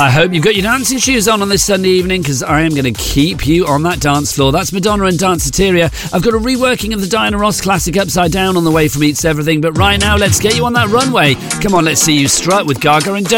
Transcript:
I hope you've got your dancing shoes on this Sunday evening, because I am going to keep you on that dance floor. That's Madonna and Danceteria. I've got a reworking of the Diana Ross classic Upside Down on the way from Eats Everything, but right now let's get you on that runway. Come on, let's see you strut with Gaga and